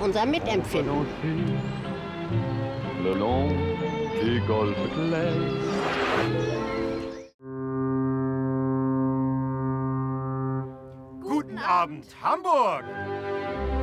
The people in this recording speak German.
unser Mitempfinden. Le long des golfes clairs. Guten Abend, Hamburg!